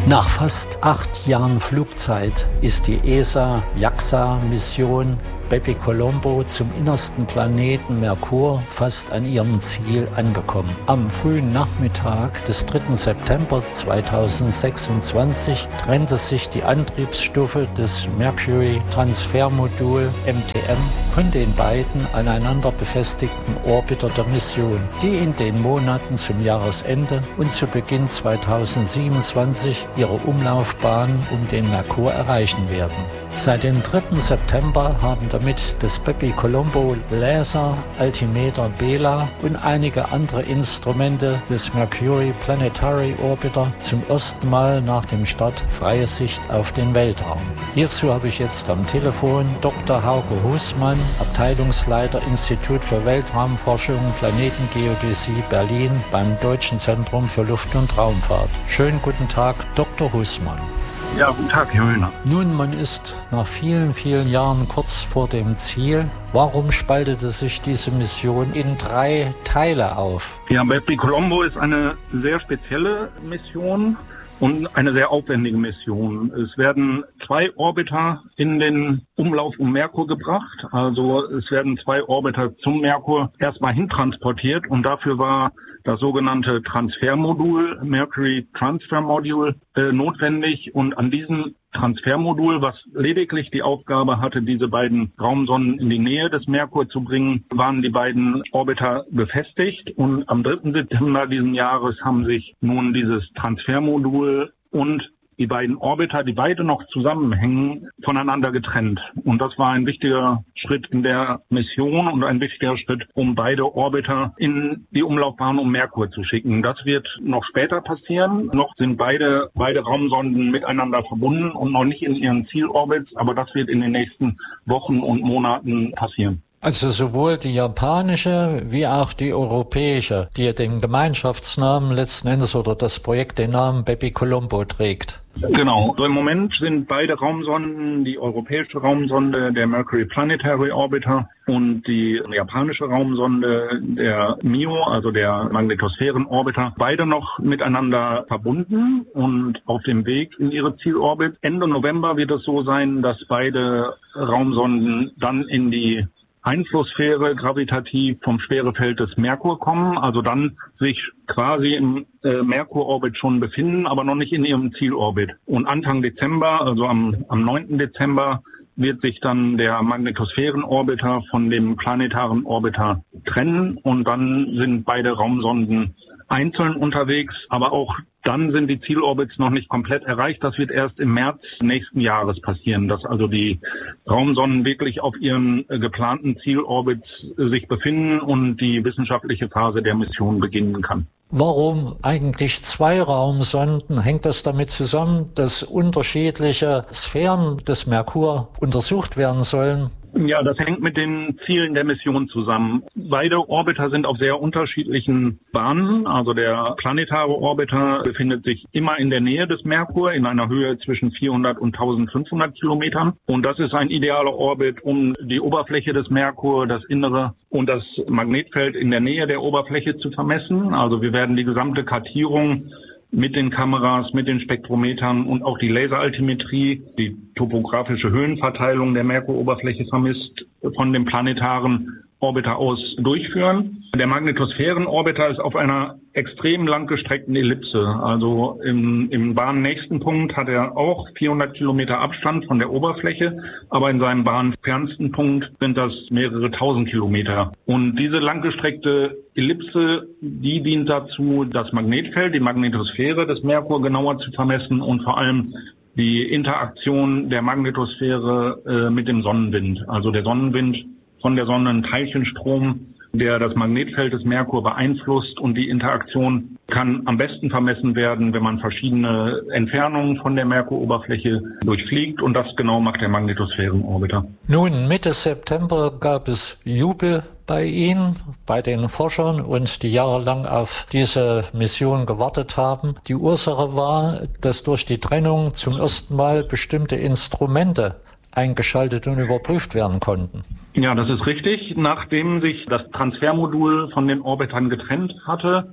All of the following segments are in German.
Nach fast 8 Jahren Flugzeit ist die ESA-JAXA-Mission Bepicolombo zum innersten Planeten Merkur fast an ihrem Ziel angekommen. Am frühen Nachmittag des 3. September 2026 trennte sich die Antriebsstufe des Mercury Transfer-Modul MTM von den beiden aneinander befestigten Orbiter der Mission, die in den Monaten zum Jahresende und zu Beginn 2027 ihre Umlaufbahn um den Merkur erreichen werden. Seit dem 3. September haben damit das Bepicolombo Laser, Altimeter Bela und einige andere Instrumente des Mercury Planetary Orbiter zum ersten Mal nach dem Start freie Sicht auf den Weltraum. Hierzu habe ich jetzt am Telefon Dr. Hauke Husmann, Abteilungsleiter Institut für Weltraumforschung, Planetengeodäsie Berlin beim Deutschen Zentrum für Luft- und Raumfahrt. Schönen guten Tag, Dr. Husmann. Ja, guten Tag, Herr Höhner. Nun, man ist nach vielen, vielen Jahren kurz vor dem Ziel. Warum spaltete sich diese Mission in 3 Teile auf? Ja, Bepicolombo ist eine sehr spezielle Mission und eine sehr aufwendige Mission. Es werden 2 Orbiter in den Umlauf um Merkur gebracht. Also es werden 2 Orbiter zum Merkur erstmal hintransportiert und dafür war das sogenannte Transfermodul, Mercury Transfer Module, notwendig. Und an diesem Transfermodul, was lediglich die Aufgabe hatte, diese beiden Raumsonden in die Nähe des Merkur zu bringen, waren die beiden Orbiter befestigt. Und am 3. September diesen Jahres haben sich nun dieses Transfermodul und die beiden Orbiter, die beide noch zusammenhängen, voneinander getrennt. Und das war ein wichtiger Schritt in der Mission und ein wichtiger Schritt, um beide Orbiter in die Umlaufbahn um Merkur zu schicken. Das wird noch später passieren. Noch sind beide Raumsonden miteinander verbunden und noch nicht in ihren Zielorbits, aber das wird in den nächsten Wochen und Monaten passieren. Also sowohl die japanische wie auch die europäische, die den Gemeinschaftsnamen letzten Endes oder das Projekt den Namen Bepicolombo trägt. Genau. Also im Moment sind beide Raumsonden, die europäische Raumsonde, der Mercury Planetary Orbiter und die japanische Raumsonde, der MIO, also der Magnetosphärenorbiter, beide noch miteinander verbunden und auf dem Weg in ihre Zielorbit. Ende November wird es so sein, dass beide Raumsonden dann in die Einflusssphäre gravitativ vom Schwerefeld des Merkur kommen, also dann sich quasi im Merkurorbit schon befinden, aber noch nicht in ihrem Zielorbit. Und Anfang Dezember, also am 9. Dezember, wird sich dann der Magnetosphärenorbiter von dem planetaren Orbiter trennen und dann sind beide Raumsonden einzeln unterwegs, aber auch dann sind die Zielorbits noch nicht komplett erreicht. Das wird erst im März nächsten Jahres passieren, dass also die Raumsonden wirklich auf ihren geplanten Zielorbits sich befinden und die wissenschaftliche Phase der Mission beginnen kann. Warum eigentlich 2 Raumsonden? Hängt das damit zusammen, dass unterschiedliche Sphären des Merkur untersucht werden sollen? Ja, das hängt mit den Zielen der Mission zusammen. Beide Orbiter sind auf sehr unterschiedlichen Bahnen. Also der planetare Orbiter befindet sich immer in der Nähe des Merkur in einer Höhe zwischen 400 und 1500 Kilometern. Und das ist ein idealer Orbit, um die Oberfläche des Merkur, das Innere und das Magnetfeld in der Nähe der Oberfläche zu vermessen. Also wir werden die gesamte Kartierung mit den Kameras, mit den Spektrometern und auch die Laseraltimetrie, die topografische Höhenverteilung der Merkuroberfläche vermisst, von dem planetaren Orbiter aus durchführen. Der Magnetosphärenorbiter ist auf einer extrem langgestreckten Ellipse. Also im bahnnächsten Punkt hat er auch 400 Kilometer Abstand von der Oberfläche, aber in seinem bahnfernsten Punkt sind das mehrere 1000 Kilometer. Und diese langgestreckte Ellipse, die dient dazu, das Magnetfeld, die Magnetosphäre des Merkur genauer zu vermessen und vor allem die Interaktion der Magnetosphäre mit dem Sonnenwind. Also der Sonnenwind von der Sonne ein Teilchenstrom, der das Magnetfeld des Merkur beeinflusst und die Interaktion kann am besten vermessen werden, wenn man verschiedene Entfernungen von der Merkuroberfläche durchfliegt und das genau macht der Magnetosphärenorbiter. Nun, Mitte September gab es Jubel bei Ihnen, bei den Forschern und die jahrelang auf diese Mission gewartet haben. Die Ursache war, dass durch die Trennung zum ersten Mal bestimmte Instrumente eingeschaltet und überprüft werden konnten. Ja, das ist richtig. Nachdem sich das Transfermodul von den Orbitern getrennt hatte,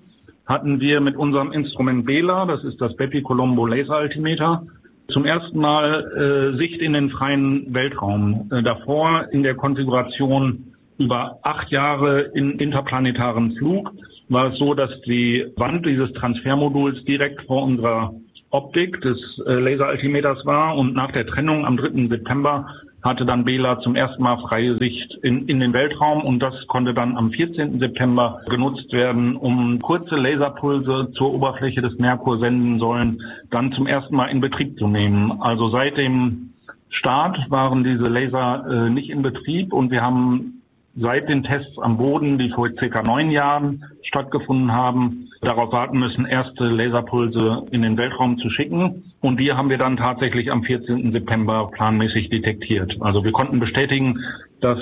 hatten wir mit unserem Instrument BELA, das ist das Bepi-Colombo Laseraltimeter, zum ersten Mal Sicht in den freien Weltraum. Davor in der Konfiguration über 8 Jahre in interplanetaren Flug war es so, dass die Wand dieses Transfermoduls direkt vor unserer Optik des Laseraltimeters war, und nach der Trennung am 3. September hatte dann BELA zum ersten Mal freie Sicht in den Weltraum, und das konnte dann am 14. September genutzt werden, um kurze Laserpulse zur Oberfläche des Merkur senden sollen, dann zum ersten Mal in Betrieb zu nehmen. Also seit dem Start waren diese Laser nicht in Betrieb, und wir haben seit den Tests am Boden, die vor ca. 9 Jahren stattgefunden haben, darauf warten müssen, erste Laserpulse in den Weltraum zu schicken. Und die haben wir dann tatsächlich am 14. September planmäßig detektiert. Also wir konnten bestätigen, dass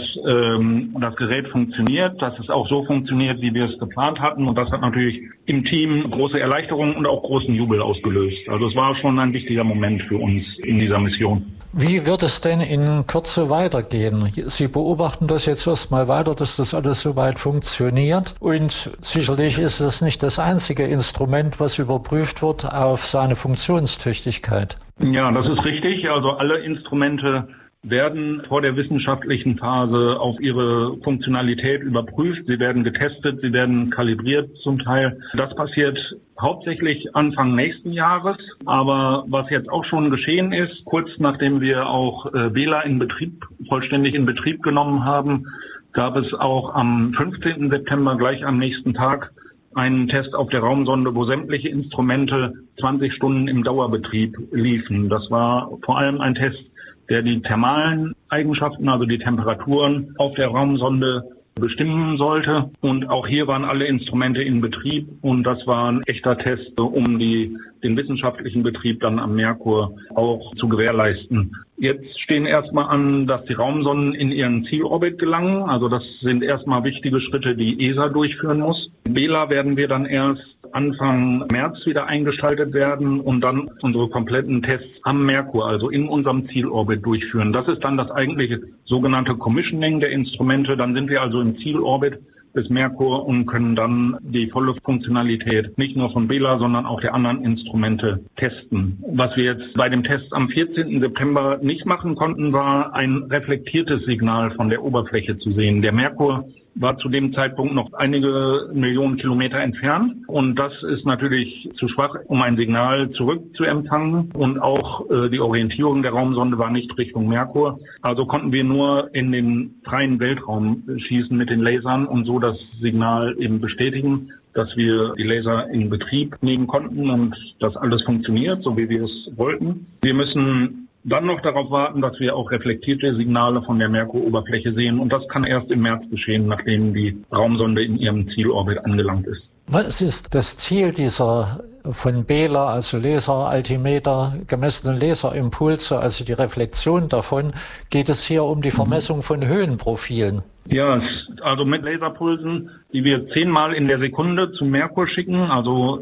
das Gerät funktioniert, dass es auch so funktioniert, wie wir es geplant hatten. Und das hat natürlich im Team große Erleichterung und auch großen Jubel ausgelöst. Also es war schon ein wichtiger Moment für uns in dieser Mission. Wie wird es denn in Kürze weitergehen? Sie beobachten das jetzt erstmal weiter, dass das alles soweit funktioniert. Und sicherlich ist es nicht das einzige Instrument, was überprüft wird auf seine Funktionstüchtigkeit. Ja, das ist richtig. Also alle Instrumente werden vor der wissenschaftlichen Phase auf ihre Funktionalität überprüft. Sie werden getestet, sie werden kalibriert zum Teil. Das passiert hauptsächlich Anfang nächsten Jahres. Aber was jetzt auch schon geschehen ist, kurz nachdem wir auch BELA vollständig in Betrieb genommen haben, gab es auch am 15. September, gleich am nächsten Tag, einen Test auf der Raumsonde, wo sämtliche Instrumente 20 Stunden im Dauerbetrieb liefen. Das war vor allem ein Test, der die thermalen Eigenschaften, also die Temperaturen auf der Raumsonde bestimmen sollte. Und auch hier waren alle Instrumente in Betrieb, und das war ein echter Test, um den wissenschaftlichen Betrieb dann am Merkur auch zu gewährleisten. Jetzt stehen erstmal an, dass die Raumsonden in ihren Zielorbit gelangen. Also das sind erstmal wichtige Schritte, die ESA durchführen muss. BELA werden wir dann erst Anfang März wieder eingeschaltet werden und dann unsere kompletten Tests am Merkur, also in unserem Zielorbit, durchführen. Das ist dann das eigentliche sogenannte Commissioning der Instrumente. Dann sind wir also im Zielorbit des Merkur und können dann die volle Funktionalität nicht nur von BELA, sondern auch der anderen Instrumente testen. Was wir jetzt bei dem Test am 14. September nicht machen konnten, war ein reflektiertes Signal von der Oberfläche zu sehen. Der Merkur war zu dem Zeitpunkt noch einige Millionen Kilometer entfernt, und das ist natürlich zu schwach, um ein Signal zurückzuempfangen, und auch die Orientierung der Raumsonde war nicht Richtung Merkur. Also konnten wir nur in den freien Weltraum schießen mit den Lasern und so das Signal eben bestätigen, dass wir die Laser in Betrieb nehmen konnten und dass alles funktioniert, so wie wir es wollten. Wir müssen dann noch darauf warten, dass wir auch reflektierte Signale von der Merkur-Oberfläche sehen. Und das kann erst im März geschehen, nachdem die Raumsonde in ihrem Zielorbit angelangt ist. Was ist das Ziel dieser von BELA, also Laseraltimeter, gemessenen Laserimpulse, also die Reflexion davon? Geht es hier um die Vermessung von Höhenprofilen? Ja, also mit Laserpulsen, die wir 10-mal in der Sekunde zum Merkur schicken. Also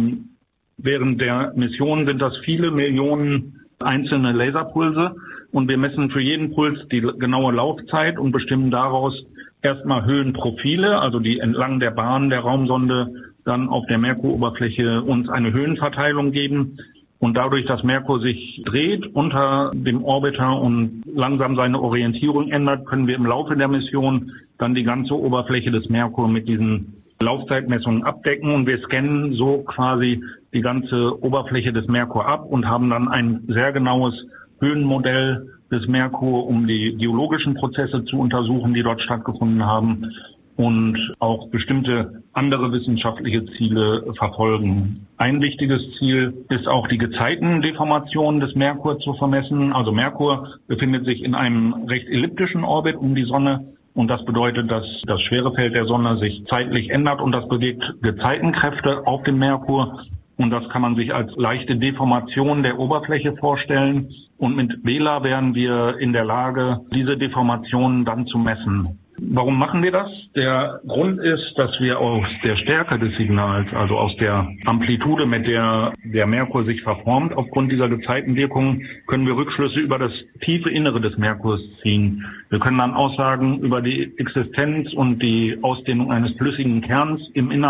während der Mission sind das viele Millionen einzelne Laserpulse, und wir messen für jeden Puls die genaue Laufzeit und bestimmen daraus erstmal Höhenprofile, also die entlang der Bahn der Raumsonde dann auf der Merkuroberfläche uns eine Höhenverteilung geben. Und dadurch, dass Merkur sich dreht unter dem Orbiter und langsam seine Orientierung ändert, können wir im Laufe der Mission dann die ganze Oberfläche des Merkur mit diesen Laufzeitmessungen abdecken, und wir scannen so quasi die ganze Oberfläche des Merkur ab und haben dann ein sehr genaues Höhenmodell des Merkur, um die geologischen Prozesse zu untersuchen, die dort stattgefunden haben, und auch bestimmte andere wissenschaftliche Ziele verfolgen. Ein wichtiges Ziel ist auch die Gezeitendeformation des Merkur zu vermessen. Also Merkur befindet sich in einem recht elliptischen Orbit um die Sonne. Und das bedeutet, dass das Schwerefeld der Sonne sich zeitlich ändert, und das bewegt Gezeitenkräfte auf dem Merkur. Und das kann man sich als leichte Deformation der Oberfläche vorstellen. Und mit BELA wären wir in der Lage, diese Deformationen dann zu messen. Warum machen wir das? Der Grund ist, dass wir aus der Stärke des Signals, also aus der Amplitude, mit der der Merkur sich verformt, aufgrund dieser Gezeitenwirkung, können wir Rückschlüsse über das tiefe Innere des Merkurs ziehen. Wir können dann Aussagen über die Existenz und die Ausdehnung eines flüssigen Kerns im Innern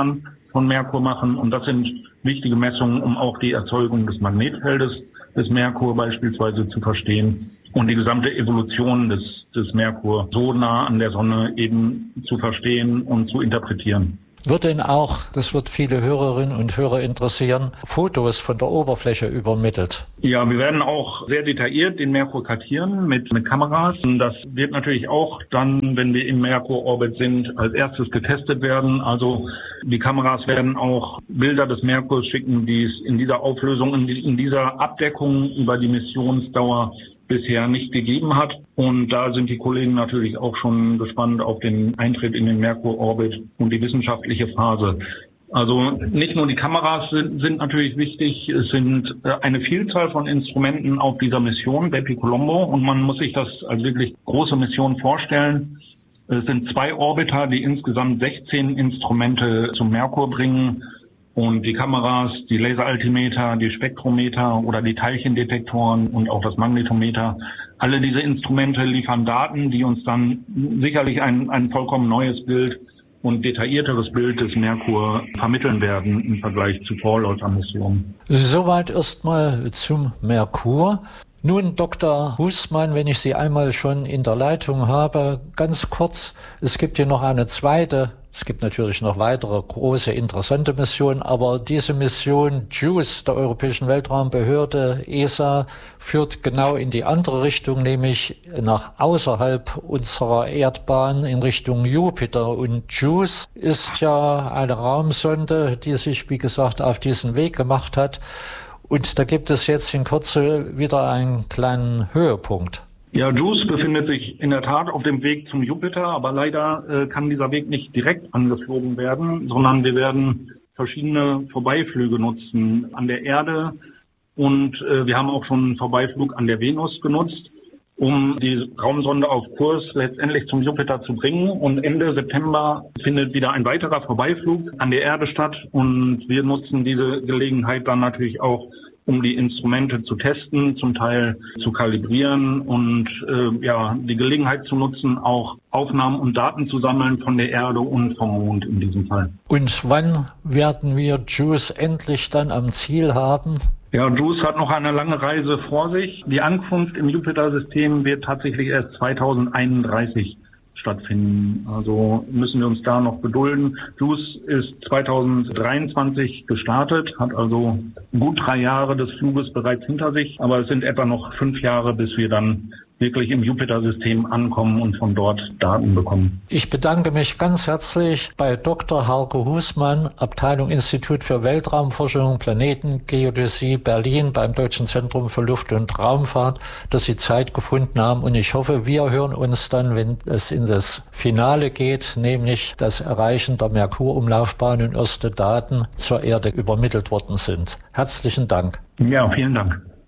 von Merkur machen. Und das sind wichtige Messungen, um auch die Erzeugung des Magnetfeldes des Merkur beispielsweise zu verstehen und die gesamte Evolution des Merkur so nah an der Sonne eben zu verstehen und zu interpretieren. Wird denn auch, das wird viele Hörerinnen und Hörer interessieren, Fotos von der Oberfläche übermittelt? Ja, wir werden auch sehr detailliert den Merkur kartieren mit Kameras. Und das wird natürlich auch dann, wenn wir im Merkur-Orbit sind, als erstes getestet werden. Also die Kameras werden auch Bilder des Merkurs schicken, die es in dieser Auflösung, in dieser Abdeckung über die Missionsdauer bisher nicht gegeben hat. Und da sind die Kollegen natürlich auch schon gespannt auf den Eintritt in den Merkur-Orbit und die wissenschaftliche Phase. Also nicht nur die Kameras sind natürlich wichtig, es sind eine Vielzahl von Instrumenten auf dieser Mission, Bepi Colombo, und man muss sich das als wirklich große Mission vorstellen. Es sind 2 Orbiter, die insgesamt 16 Instrumente zum Merkur bringen. Und die Kameras, die Laseraltimeter, die Spektrometer oder die Teilchendetektoren und auch das Magnetometer, alle diese Instrumente liefern Daten, die uns dann sicherlich ein vollkommen neues Bild und detaillierteres Bild des Merkur vermitteln werden im Vergleich zu Vorläufermissionen. Soweit erstmal zum Merkur. Nun, Dr. Husmann, wenn ich Sie einmal schon in der Leitung habe, ganz kurz, es gibt hier noch eine zweite, es gibt natürlich noch weitere große, interessante Missionen, aber diese Mission JUICE der Europäischen Weltraumbehörde, ESA, führt genau in die andere Richtung, nämlich nach außerhalb unserer Erdbahn in Richtung Jupiter. Und JUICE ist ja eine Raumsonde, die sich, wie gesagt, auf diesen Weg gemacht hat. Und da gibt es jetzt in Kürze wieder einen kleinen Höhepunkt. Ja, JUICE befindet sich in der Tat auf dem Weg zum Jupiter, aber leider kann dieser Weg nicht direkt angeflogen werden, sondern wir werden verschiedene Vorbeiflüge nutzen an der Erde und wir haben auch schon einen Vorbeiflug an der Venus genutzt, um die Raumsonde auf Kurs letztendlich zum Jupiter zu bringen. Und Ende September findet wieder ein weiterer Vorbeiflug an der Erde statt und wir nutzen diese Gelegenheit dann natürlich auch, um die Instrumente zu testen, zum Teil zu kalibrieren und die Gelegenheit zu nutzen, auch Aufnahmen und Daten zu sammeln von der Erde und vom Mond in diesem Fall. Und wann werden wir JUICE endlich dann am Ziel haben? Ja, JUICE hat noch eine lange Reise vor sich. Die Ankunft im Jupiter-System wird tatsächlich erst 2031 stattfinden. Also müssen wir uns da noch gedulden. JUICE ist 2023 gestartet, hat also gut 3 Jahre des Fluges bereits hinter sich, aber es sind etwa noch 5 Jahre, bis wir dann wirklich im Jupiter-System ankommen und von dort Daten bekommen. Ich bedanke mich ganz herzlich bei Dr. Hauke Husmann, Abteilung Institut für Weltraumforschung, Planetengeodäsie Berlin beim Deutschen Zentrum für Luft- und Raumfahrt, dass Sie Zeit gefunden haben. Und ich hoffe, wir hören uns dann, wenn es in das Finale geht, nämlich das Erreichen der Merkur-Umlaufbahn und erste Daten zur Erde übermittelt worden sind. Herzlichen Dank. Ja, vielen Dank.